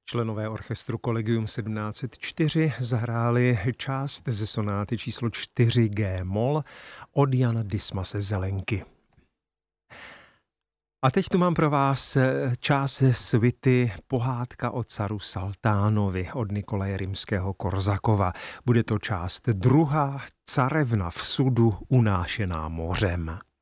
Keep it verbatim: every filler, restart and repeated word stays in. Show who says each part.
Speaker 1: Členové orchestru Collegium sedmnáct set čtyři zahráli část ze sonáty číslo čtyři G moll od Jana Dismase Zelenky. A teď tu mám pro vás část ze svity Pohádka o caru Saltánovi od Nikolaje Rimského-Korsakova. Bude to část druhá, Carevna v sudu unášená mořem.